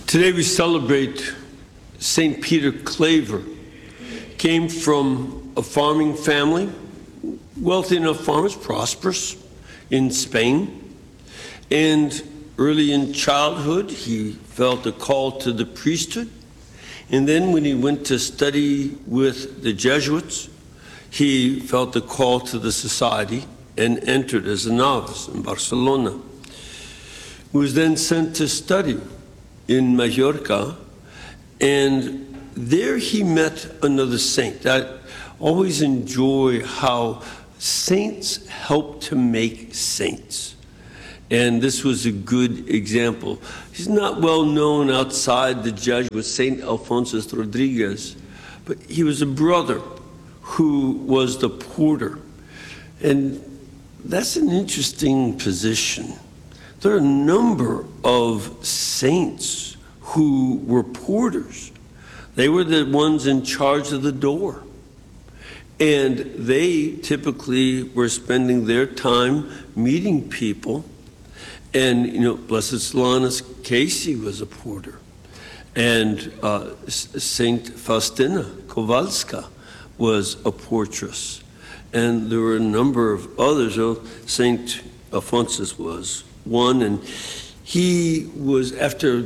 Today we celebrate St. Peter Claver. Came from a farming family, wealthy enough farmers, prosperous in Spain. And early in childhood, he felt a call to the priesthood. And then when he went to study with the Jesuits, he felt a call to the society and entered as a novice in Barcelona. He was then sent to study in Mallorca, and there he met another saint. I always enjoy how saints help to make saints. And this was a good example. He's not well known outside the Jesuits, Saint Alphonsus Rodriguez, but he was a brother who was the porter. And that's an interesting position. There are a number of saints who were porters. They were the ones in charge of the door. And they typically were spending their time meeting people. And, Blessed Solanus Casey was a porter. And Saint Faustina Kowalska was a portress. And there were a number of others. Saint Alphonsus was one, and he was, after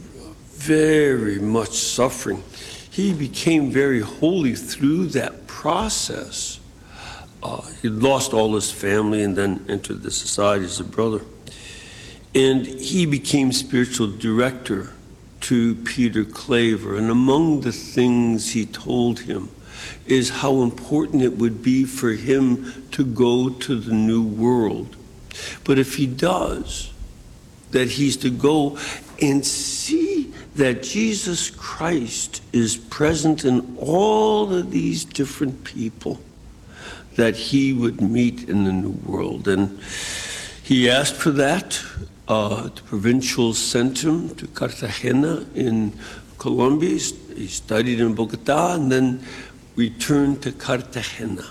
very much suffering, he became very holy through that process. He lost all his family and then entered the society as a brother. And he became spiritual director to Peter Claver. And among the things he told him is how important it would be for him to go to the New World. But if he does, that he's to go and see that Jesus Christ is present in all of these different people that he would meet in the New World. And he asked for that. The provincial sent him to Cartagena in Colombia. He studied in Bogota and then returned to Cartagena.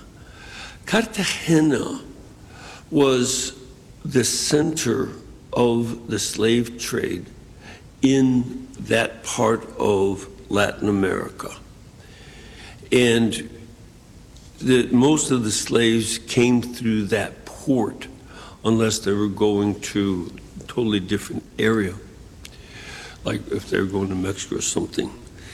Cartagena was the center of the slave trade in that part of Latin America. And most of the slaves came through that port unless they were going to a totally different area, like if they were going to Mexico or something.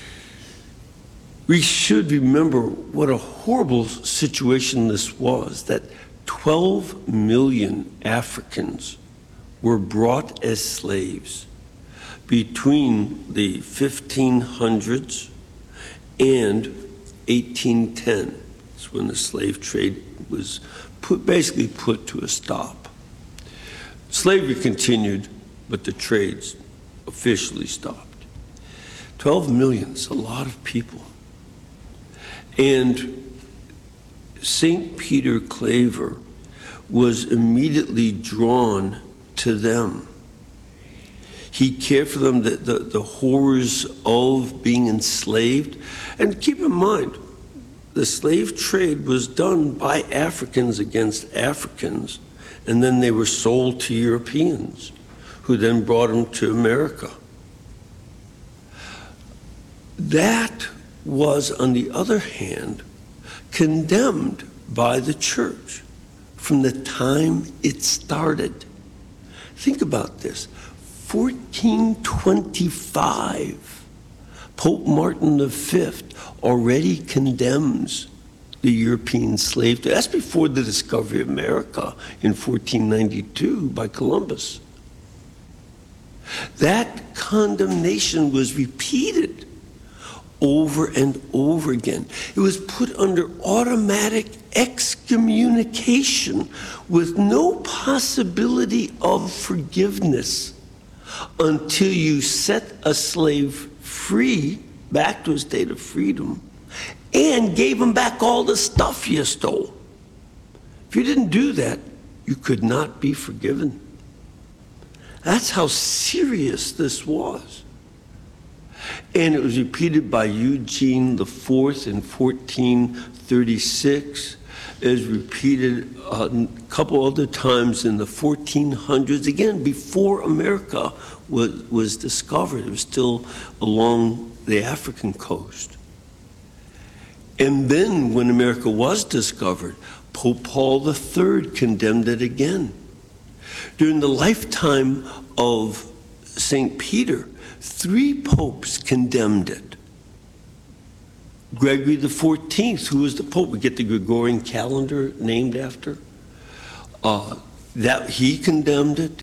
We should remember what a horrible situation this was, that 12 million Africans were brought as slaves between the 1500s and 1810. That's when the slave trade was basically put to a stop. Slavery continued, but the trades officially stopped. 12 million is a lot of people. And St. Peter Claver was immediately drawn to them. He cared for them, the horrors of being enslaved. And keep in mind, the slave trade was done by Africans against Africans, and then they were sold to Europeans, who then brought them to America. That was, on the other hand, condemned by the church from the time it started. Think about this. 1425, Pope Martin V already condemns the European slave trade. That's before the discovery of America in 1492 by Columbus. That condemnation was repeated over and over again. It was put under automatic excommunication with no possibility of forgiveness until you set a slave free, back to a state of freedom, and gave him back all the stuff you stole. If you didn't do that, you could not be forgiven. That's how serious this was. And it was repeated by Eugene IV in 1436. It was repeated a couple other times in the 1400s, again, before America was discovered. It was still along the African coast. And then when America was discovered, Pope Paul III condemned it again. During the lifetime of St. Peter, 3 popes condemned it. Gregory XIV, who was the pope, we get the Gregorian calendar named after, that he condemned it.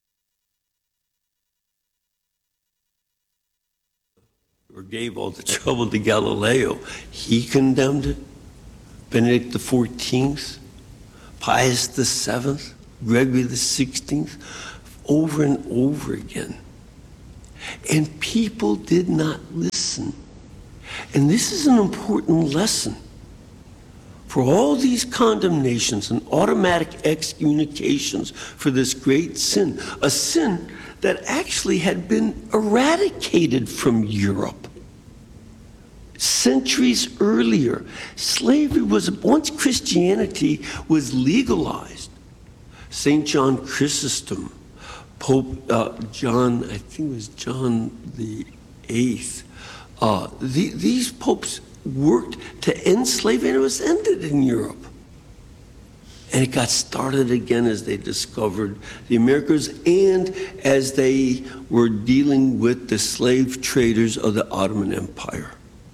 Or gave all the trouble to Galileo, he condemned it. Benedict XIV, Pius VII, Gregory XVI, over and over again. And people did not listen. And this is an important lesson. For all these condemnations and automatic excommunications for this great sin, a sin that actually had been eradicated from Europe. Centuries earlier, slavery was, once Christianity was legalized, St. John Chrysostom, Pope John, I think it was John the Eighth, these popes worked to end slavery, and it was ended in Europe. And it got started again as they discovered the Americas and as they were dealing with the slave traders of the Ottoman Empire.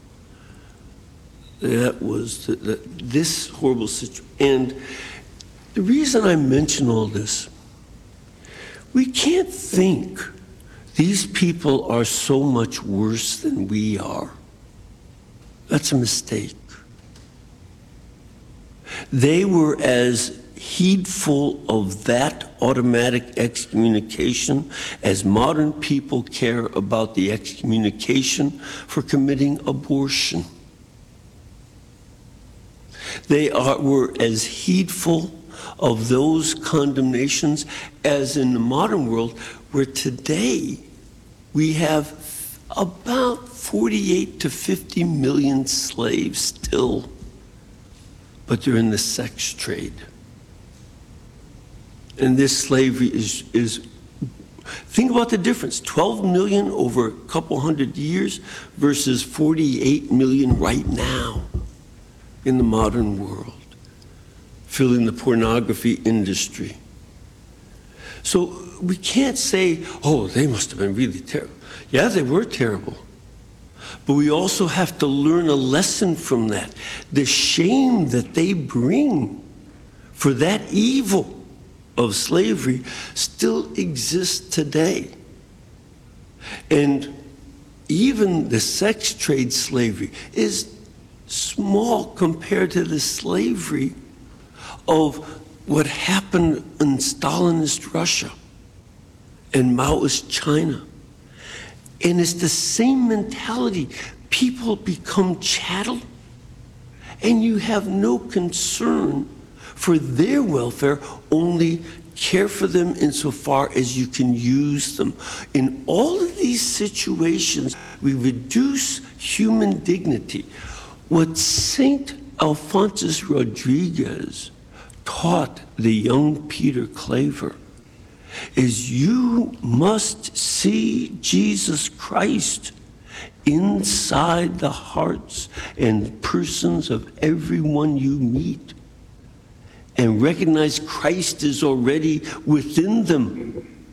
That was this horrible situation. And the reason I mention all this, we can't think these people are so much worse than we are. That's a mistake. They were as heedful of that automatic excommunication as modern people care about the excommunication for committing abortion. They were as heedful of those condemnations as in the modern world, where today we have about 48 to 50 million slaves still, but they're in the sex trade. And this slavery is think about the difference, 12 million over a couple hundred years versus 48 million right now in the modern world, filling the pornography industry. So we can't say, oh, they must have been really terrible. Yeah, they were terrible. But we also have to learn a lesson from that. The shame that they bring for that evil of slavery still exists today. And even the sex trade slavery is small compared to the slavery of what happened in Stalinist Russia and Maoist China. And it's the same mentality. People become chattel, and you have no concern for their welfare, only care for them insofar as you can use them. In all of these situations, we reduce human dignity. What St. Alphonsus Rodriguez taught the young Peter Claver is you must see Jesus Christ inside the hearts and persons of everyone you meet, and recognize Christ is already within them,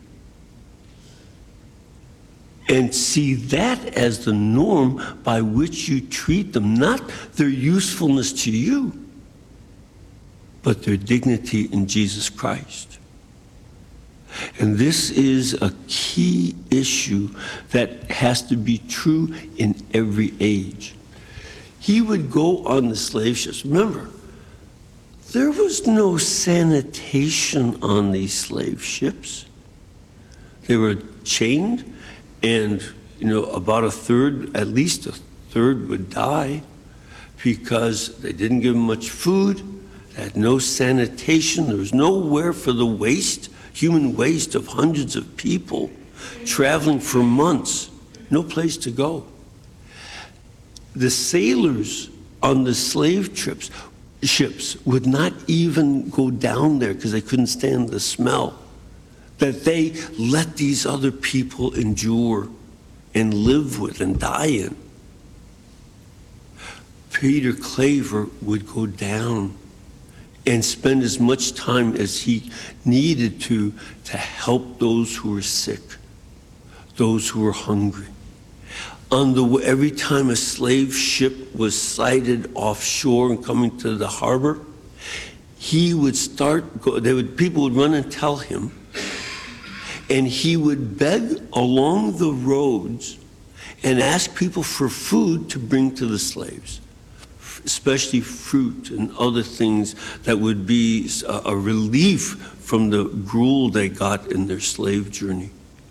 and see that as the norm by which you treat them, not their usefulness to you, but their dignity in Jesus Christ. And this is a key issue that has to be true in every age. He would go on the slave ships. Remember, there was no sanitation on these slave ships. They were chained, and about a third, at least a third, would die because they didn't give them much food. They had no sanitation. There was nowhere for the waste, human waste of hundreds of people traveling for months, no place to go. The sailors on the slave ships would not even go down there because they couldn't stand the smell, that they let these other people endure and live with and die in. Peter Claver would go down and spend as much time as he needed to help those who were sick, those who were hungry. Every time a slave ship was sighted offshore and coming to the harbor, he would people would run and tell him, and he would beg along the roads and ask people for food to bring to the slaves, especially fruit and other things that would be a relief from the gruel they got in their slave journey.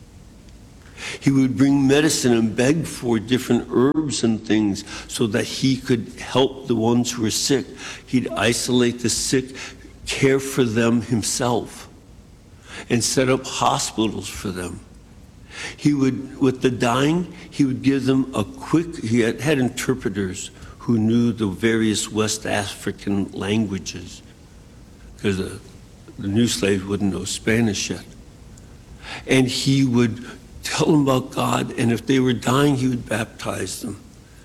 He would bring medicine and beg for different herbs and things so that he could help the ones who were sick. He'd isolate the sick, care for them himself, and set up hospitals for them. He would, with the dying, he would give them he had interpreters who knew the various West African languages, because the new slaves wouldn't know Spanish yet. And he would tell them about God, and if they were dying, he would baptize them.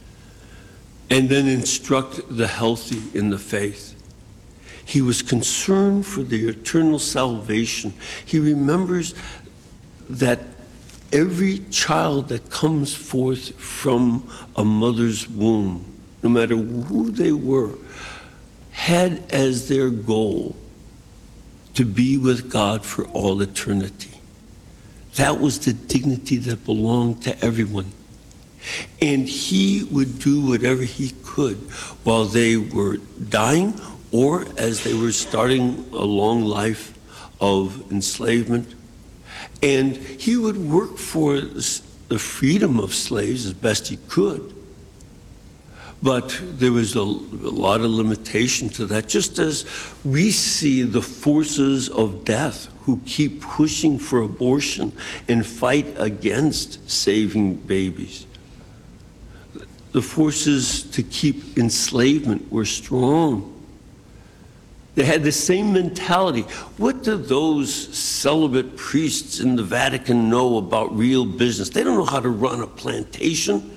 And then instruct the healthy in the faith. He was concerned for their eternal salvation. He remembers that every child that comes forth from a mother's womb, no matter who they were, had as their goal to be with God for all eternity. That was the dignity that belonged to everyone. And he would do whatever he could while they were dying or as they were starting a long life of enslavement. And he would work for the freedom of slaves as best he could. But there was a lot of limitation to that, just as we see the forces of death who keep pushing for abortion and fight against saving babies. The forces to keep enslavement were strong. They had the same mentality. What do those celibate priests in the Vatican know about real business? They don't know how to run a plantation.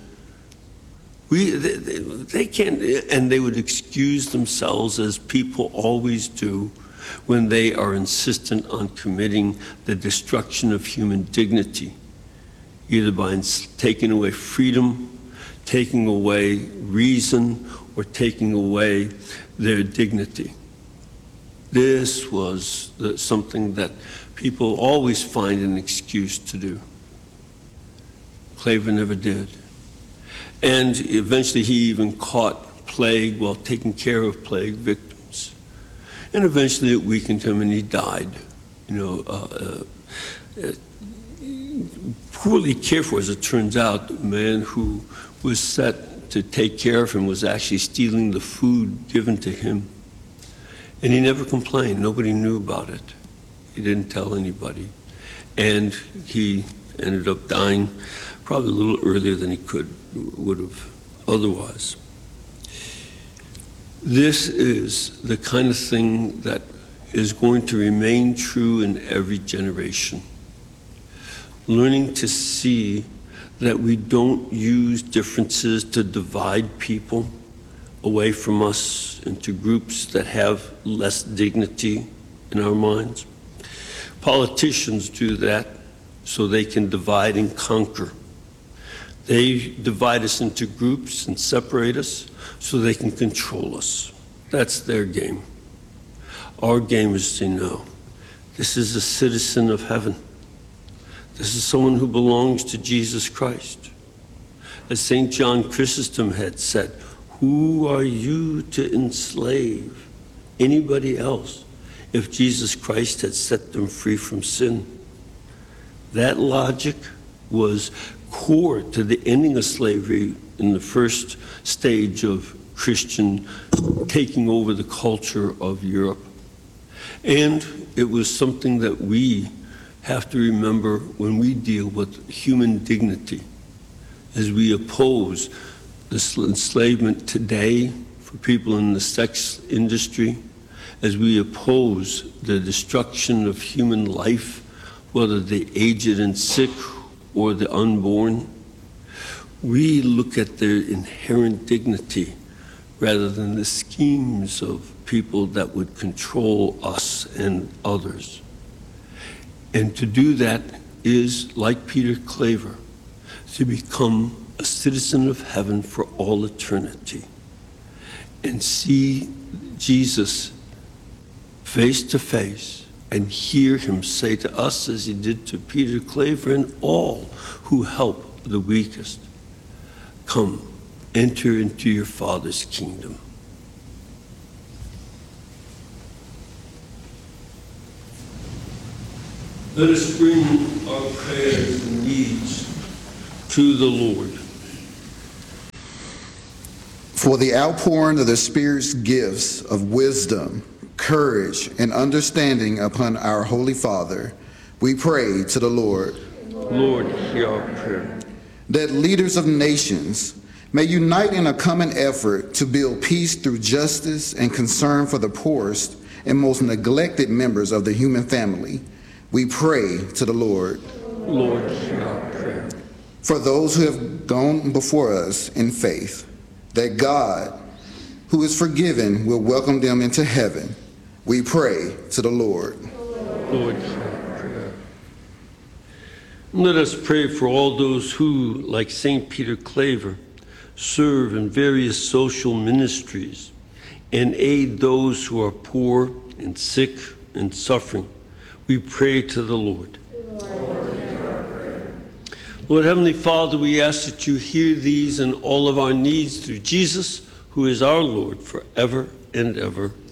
They can't, and they would excuse themselves, as people always do when they are insistent on committing the destruction of human dignity, either by taking away freedom, taking away reason, or taking away their dignity. This was something that people always find an excuse to do. Claver never did. And eventually he even caught plague while taking care of plague victims. And eventually it weakened him and he died. Poorly cared for, as it turns out. The man who was set to take care of him was actually stealing the food given to him. And he never complained. Nobody knew about it. He didn't tell anybody. And he ended up dying probably a little earlier than he would have otherwise. This is the kind of thing that is going to remain true in every generation. Learning to see that we don't use differences to divide people away from us into groups that have less dignity in our minds. Politicians do that so they can divide and conquer. They divide us into groups and separate us so they can control us. That's their game. Our game is to know this is a citizen of heaven. This is someone who belongs to Jesus Christ. As St. John Chrysostom had said, who are you to enslave anybody else if Jesus Christ had set them free from sin? That logic was core to the ending of slavery in the first stage of Christian taking over the culture of Europe. And it was something that we have to remember when we deal with human dignity, as we oppose this enslavement today for people in the sex industry, as we oppose the destruction of human life whether the aged and sick or the unborn. We look at their inherent dignity rather than the schemes of people that would control us and others. And to do that is, like Peter Claver, to become a citizen of heaven for all eternity and see Jesus face to face and hear him say to us, as he did to Peter Claver and all who help the weakest, "Come, enter into your Father's kingdom." Let us bring our prayers and needs to the Lord. For the outpouring of the Spirit's gifts of wisdom, courage, and understanding upon our Holy Father, we pray to the Lord. Lord, hear our prayer. That leaders of nations may unite in a common effort to build peace through justice and concern for the poorest and most neglected members of the human family, we pray to the Lord. Lord, hear our prayer. For those who have gone before us in faith, that God, who is forgiven, will welcome them into heaven, we pray to the Lord. Lord, hear our prayer. Let us pray for all those who, like St. Peter Claver, serve in various social ministries and aid those who are poor and sick and suffering. We pray to the Lord. Lord, Heavenly Father, we ask that you hear these and all of our needs through Jesus, who is our Lord forever and ever.